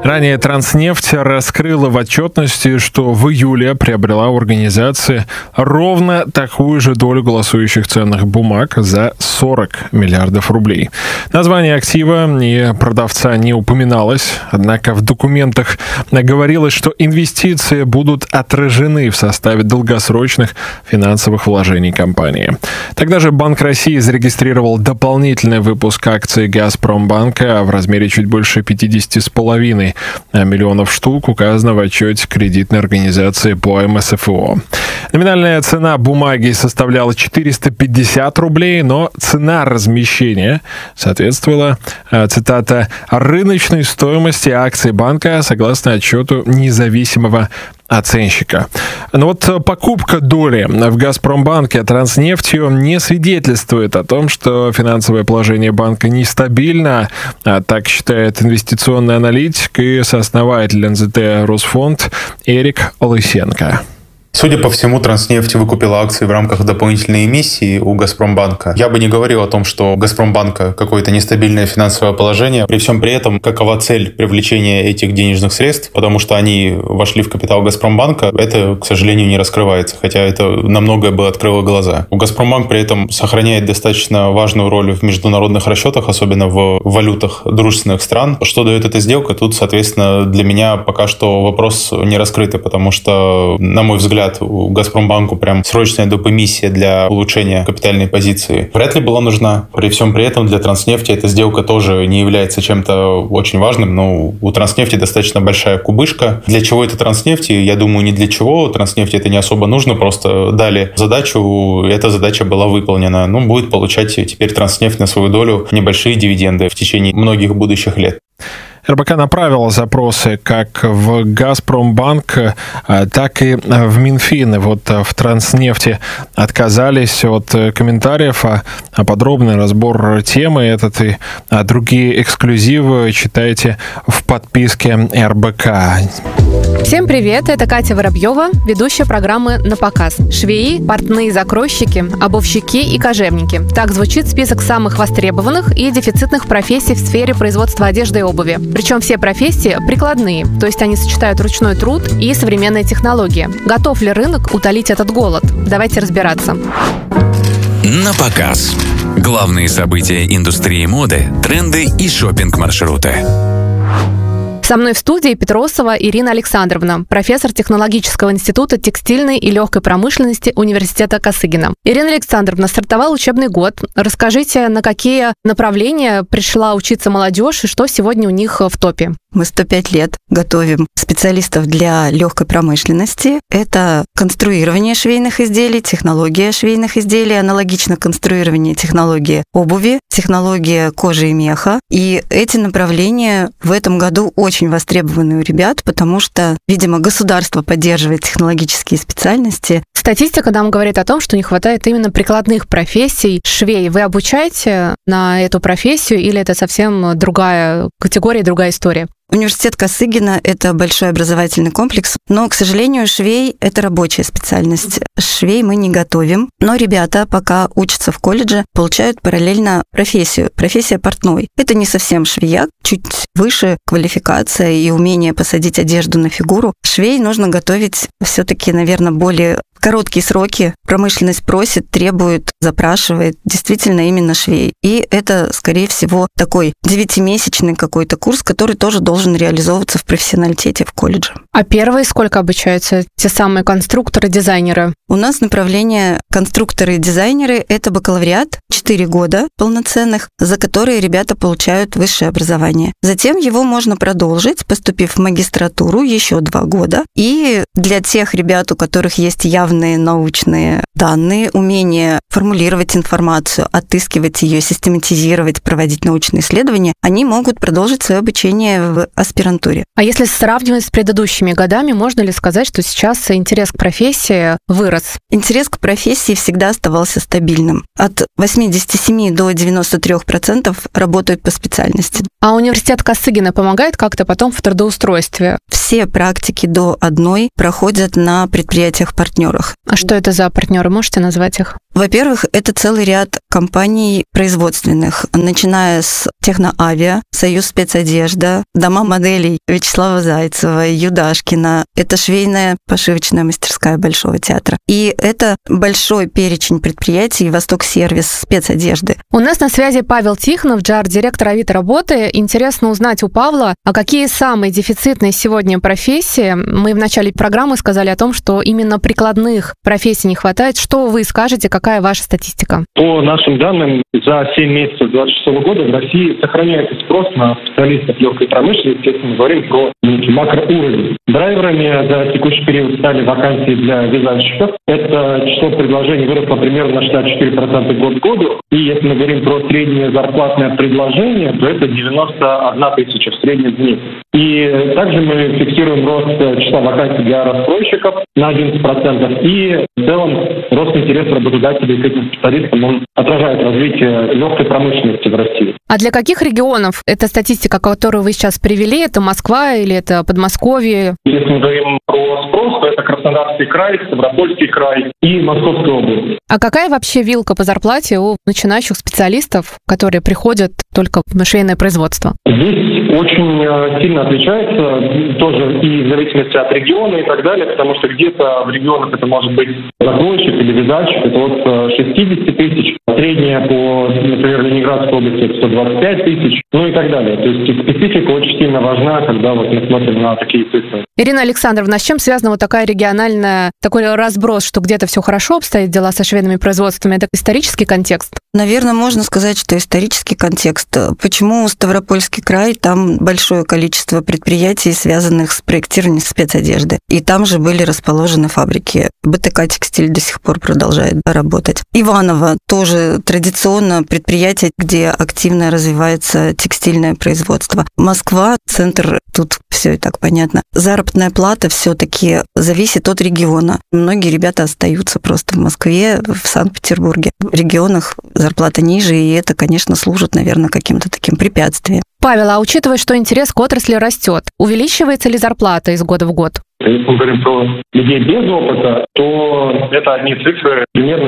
Ранее Транснефть раскрыла в отчетности, что в июле приобрела у организации ровно такую же долю голосующих ценных бумаг за 40 миллиардов рублей. Название актива и продавца не упоминалось, однако в документах говорилось, что инвестиции будут отражены в составе долгосрочных финансовых вложений компании. Тогда же Банк России зарегистрировал дополнительный выпуск акций Газпромбанка в размере чуть больше 50,5 миллионов штук, указано в отчете кредитной организации по МСФО. Номинальная цена бумаги составляла 450 рублей, но цена размещения соответствовала, цитата, «рыночной стоимости акций банка согласно отчету независимого оценщика». Но вот покупка доли в Газпромбанке Транснефтью не свидетельствует о том, что финансовое положение банка нестабильно, так считает инвестиционный аналитик и сооснователь НЗТ «Росфонд» Эрик Лысенко. Судя по всему, Транснефть выкупила акции в рамках дополнительной эмиссии у Газпромбанка. Я бы не говорил о том, что у Газпромбанка какое-то нестабильное финансовое положение. При всем при этом, какова цель привлечения этих денежных средств, потому что они вошли в капитал Газпромбанка, это, к сожалению, не раскрывается, хотя это на многое бы открыло глаза. У Газпромбанк при этом сохраняет достаточно важную роль в международных расчетах, особенно в валютах дружественных стран. Что дает эта сделка? Тут, соответственно, для меня пока что вопрос не раскрытый, потому что, на мой взгляд, у Газпромбанку прям срочная доп-эмиссия для улучшения капитальной позиции вряд ли была нужна. При всем при этом для Транснефти эта сделка тоже не является чем-то очень важным, но у Транснефти достаточно большая кубышка. Для чего это Транснефти? Я думаю, не для чего. Транснефти это не особо нужно, просто дали задачу, эта задача была выполнена. Будет получать теперь Транснефть на свою долю небольшие дивиденды в течение многих будущих лет. РБК направила запросы как в Газпромбанк, так и в Минфин. Вот в Транснефти отказались от комментариев, а подробный разбор темы этот и другие эксклюзивы читайте в подписке РБК. Всем привет, это Катя Воробьева, ведущая программы «На показ». Швеи, портные закройщики, обувщики и кожевники. Так звучит список самых востребованных и дефицитных профессий в сфере производства одежды и обуви. Причем все профессии прикладные, то есть они сочетают ручной труд и современные технологии. Готов ли рынок утолить этот голод? Давайте разбираться. На показ. Главные события индустрии моды, тренды и шопинг-маршруты. Со мной в студии Петросова Ирина Александровна, профессор Технологического института текстильной и легкой промышленности Университета Косыгина. Ирина Александровна, стартовал учебный год. Расскажите, на какие направления пришла учиться молодежь и что сегодня у них в топе? Мы 105 лет готовим специалистов для легкой промышленности. Это конструирование швейных изделий, технология швейных изделий, аналогично конструированию технологии обуви, технология кожи и меха. И эти направления в этом году очень востребованы у ребят, потому что, видимо, государство поддерживает технологические специальности. Статистика нам говорит о том, что не хватает именно прикладных профессий. Швей, вы обучаете на эту профессию или это совсем другая категория, другая история? Университет Косыгина – это большой образовательный комплекс, но, к сожалению, швей – это рабочая специальность. Швей мы не готовим, но ребята, пока учатся в колледже, получают параллельно профессию. Профессия портной. Это не совсем швеяк, чуть выше квалификация и умение посадить одежду на фигуру. Швей нужно готовить все-таки, наверное, более короткие сроки. Промышленность просит, требует, запрашивает действительно именно швей. И это, скорее всего, такой 9-месячный какой-то курс, который тоже должен реализовываться в профессионалитете в колледже. А первые сколько обучаются? Те самые конструкторы, дизайнеры? У нас направление конструкторы и дизайнеры – это бакалавриат, 4 года полноценных, за которые ребята получают высшее образование. Затем его можно продолжить, поступив в магистратуру еще 2 года. И для тех ребят, у которых есть явные научные данные, умение формулировать информацию, отыскивать ее, систематизировать, проводить научные исследования, они могут продолжить свое обучение в аспирантуре. А если сравнивать с предыдущими текущими годами можно ли сказать, что сейчас интерес к профессии вырос? Интерес к профессии всегда оставался стабильным. От 87 до 93% работают по специальности. А университет Косыгина помогает как-то потом в трудоустройстве? Все практики до одной проходят на предприятиях-партнерах. А что это за партнеры? Можете назвать их? Во-первых, это целый ряд компаний производственных, начиная с Техноавиа, Союз спецодежда, дома моделей Вячеслава Зайцева, Юдашкина. Это швейная пошивочная мастерская Большого театра. И это большой перечень предприятий Восток-сервис спецодежды. У нас на связи Павел Тихонов, директор Авито работы. Интересно узнать у Павла, а какие самые дефицитные сегодня профессии? Мы в начале программы сказали о том, что именно прикладных профессий не хватает. Что вы скажете, какая ваша статистика? По нашим данным, за 7 месяцев 2026 года в России сохраняется спрос на специалистов легкой промышленности, если мы говорим про некий макроуровень. Драйверами за текущий период стали вакансии для вязальщиков. Это число предложений выросло примерно на 64% год к году. И если мы говорим про среднее зарплатное предложение, то это 91 тысяча в среднем в месяц. И также мы фиксируем рост числа вакансий для расстройщиков на 11%. И в целом рост интереса работодателей к этим специалистам он отражает развитие легкой промышленности в России. А для каких регионов эта статистика, которую вы сейчас привели, это Москва или это Подмосковье? Если мы говорим про спрос, то это Краснодарский край, Ставропольский край и Московская область. А какая вообще вилка по зарплате у начинающих специалистов, которые приходят только в швейное производство? Здесь очень сильно отличается, тоже и в зависимости от региона и так далее, потому что где-то в регионах это может быть закройщик или вязальщик, это от 60 тысяч, средняя по, например, Ленинградской области это 125 тысяч, ну и так далее. То есть специфика очень сильно важна, когда вот мы смотрим на такие цифры. Ирина Александровна, с чем связана вот такая региональная, такой разброс, что где-то все хорошо обстоит дела со швейными производствами? Это исторический контекст? Наверное, можно сказать, что исторический контекст. Почему Ставропольский край? Там большое количество предприятий, связанных с проектированием спецодежды. И там же были расположены фабрики. БТК «Текстиль» до сих пор продолжает работать. Иваново тоже традиционно предприятие, где активно развивается текстильное производство. Москва, центр, тут все и так понятно. Заработная плата все-таки зависит от региона. Многие ребята остаются просто в Москве, в Санкт-Петербурге. В регионах зарплата ниже, и это, конечно, служит, наверное, каким-то таким препятствием. Павел, а учитывая, что интерес к отрасли растет, увеличивается ли зарплата из года в год? Если мы говорим про людей без опыта, то это одни цифры, примерно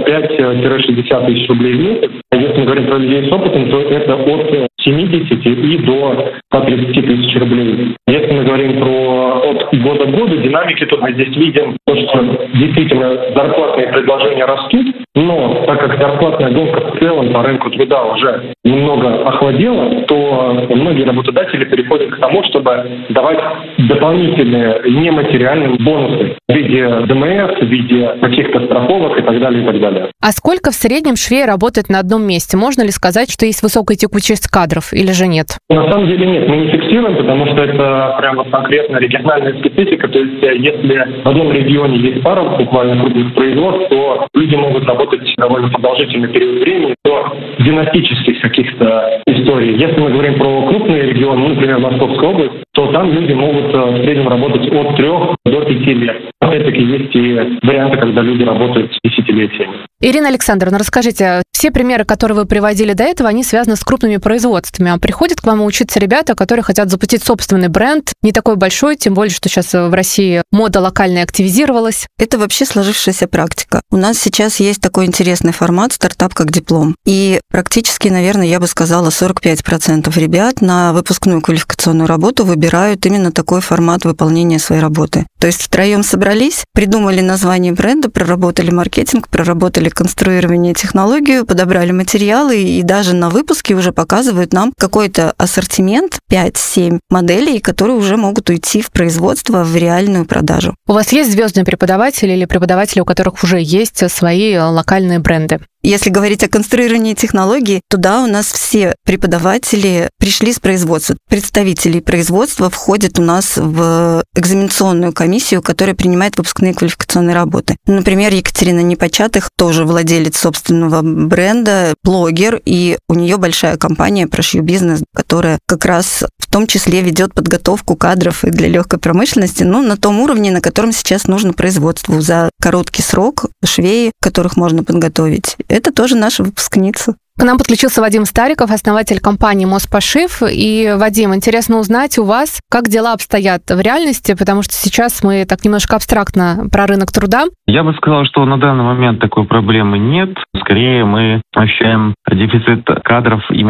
55-60 тысяч рублей в месяц. А если мы говорим про людей с опытом, то это от 70 и до 130 тысяч рублей. Если мы говорим про от года к году динамики, то мы здесь видим то, что действительно зарплатные предложения растут, но так как зарплатная гонка в целом по рынку труда уже немного охладела, то многие работодатели переходят к тому, чтобы давать дополнительные нематериальные бонусы в виде ДМС, в виде каких-то страховок и так далее, и так далее. А сколько в среднем швей работает на одном месте? Можно ли сказать, что есть высокая текучесть кадров или же нет? На самом деле нет, мы не фиксируем, потому что это прямо конкретно региональная специфика. То есть если в одном регионе есть пара буквально крупных производств, то люди могут работать довольно продолжительный период времени до династических каких-то историй. Если мы говорим про крупные регионы, например, Московская область, то там люди могут в среднем работать от 3 до 5 лет. Опять-таки есть и варианты, когда люди работают десятилетиями. Ирина Александровна, расскажите, все примеры, которые вы приводили до этого, они связаны с крупными производствами. А приходят к вам учиться ребята, которые хотят запустить собственный бренд, не такой большой, тем более, что сейчас в России мода локальная активизировалась. Это вообще сложившаяся практика. У нас сейчас есть такой интересный формат «Стартап как диплом». И практически, наверное, я бы сказала, 45% ребят на выпускную квалификационную работу выбирают именно такой формат выполнения своей работы. То есть втроем собрались, придумали название бренда, проработали маркетинг, проработали конструирование, технологию, подобрали материалы и даже на выпуске уже показывают нам какой-то ассортимент, 5-7 моделей, которые уже могут уйти в производство, в реальную продажу. У вас есть звездные преподаватели или преподаватели, у которых уже есть свои локальные бренды? Если говорить о конструировании технологий, то да, у нас все преподаватели пришли с производства. Представители производства входят у нас в экзаменационную комиссию, которая принимает выпускные квалификационные работы. Например, Екатерина Непочатых тоже владелец собственного бренда, блогер, и у нее большая компания про шью-бизнес, которая как раз в том числе ведет подготовку кадров и для легкой промышленности, на том уровне, на котором сейчас нужно производству. За короткий срок швеи, которых можно подготовить, это тоже наша выпускница. К нам подключился Вадим Стариков, основатель компании «Моспошив». И, Вадим, интересно узнать у вас, как дела обстоят в реальности, потому что сейчас мы так немножко абстрактно про рынок труда. Я бы сказал, что на данный момент такой проблемы нет. Скорее, мы ощущаем дефицит кадров именно